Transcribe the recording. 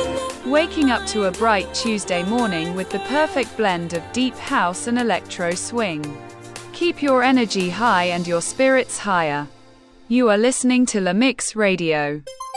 Waking up to a bright Tuesday morning with the perfect blend of deep house and electro swing. Keep your energy high and your spirits higher. You are listening to La Mix Radio.